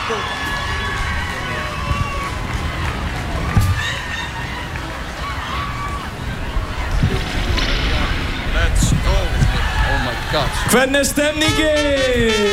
go. Let's go. Oh my god. Hvernig er stemningin?